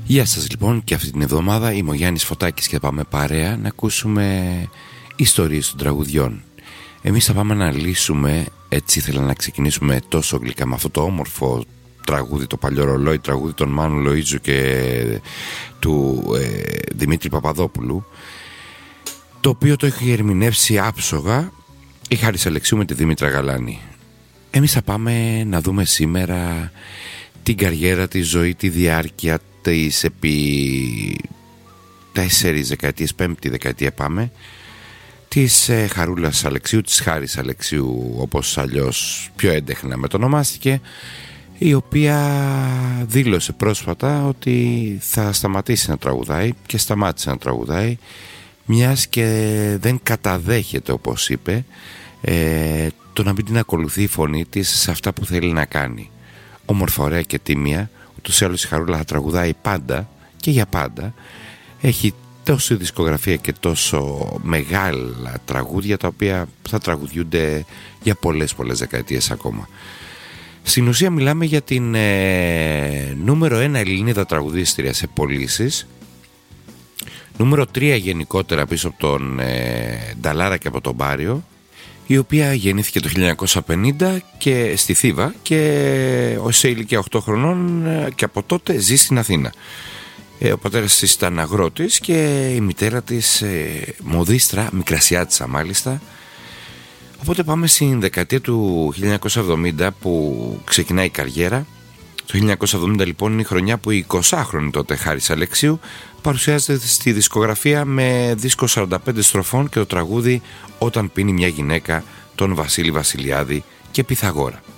Γεια σας λοιπόν, και αυτή την εβδομάδα είμαι ο Γιάννης Φωτάκης και θα πάμε παρέα να ακούσουμε ιστορίες των τραγουδιών. Εμείς θα πάμε να λύσουμε, έτσι ήθελα να ξεκινήσουμε τόσο γλυκά με αυτό το όμορφο τραγούδι, το παλιό ρολόι τραγούδι των Μάνου Λοΐτζου και του Δημήτρη Παπαδόπουλου, το οποίο το έχει ερμηνεύσει άψογα η Χάρης Αλεξίου με τη Δήμητρα Γαλάνη. Εμείς θα πάμε να δούμε σήμερα την καριέρα, τη ζωή, τη διάρκεια της επί 4 δεκαετίες, 5η δεκαετία πάμε, της Χαρούλας Αλεξίου, της Χάρης Αλεξίου όπως αλλιώς πιο έντεχνα μετονομάστηκε, η οποία δήλωσε πρόσφατα ότι θα σταματήσει να τραγουδάει και σταμάτησε να τραγουδάει, μιας και δεν καταδέχεται, όπως είπε, το να μην την ακολουθεί η φωνή της σε αυτά που θέλει να κάνει. Όμορφα, ωραία και τίμια. Ούτως ή άλλως η Χαρούλα θα τραγουδάει πάντα και για πάντα. Έχει τόσο δισκογραφία και τόσο μεγάλα τραγούδια, τα οποία θα τραγουδιούνται για πολλές δεκαετίες ακόμα. Στην ουσία μιλάμε για την νούμερο 1 Ελληνίδα τραγουδίστρια σε πωλήσεις, νούμερο 3 γενικότερα πίσω από τον Νταλάρα και από τον Μπάριο, η οποία γεννήθηκε το 1950 και στη Θήβα και σε ηλικία 8 χρονών και από τότε ζει στην Αθήνα. Ο πατέρας της ήταν αγρότης και η μητέρα της μοδίστρα, μικρασιάτισσα μάλιστα. Οπότε πάμε στην δεκαετία του 1970 που ξεκινάει η καριέρα. Το 1970 λοιπόν είναι η χρονιά που η 20χρονη τότε Χάρης Αλεξίου παρουσιάζεται στη δισκογραφία με δίσκο 45 στροφών και το τραγούδι «Όταν πίνει μια γυναίκα» των Βασίλη Βασιλιάδη και Πυθαγόρα.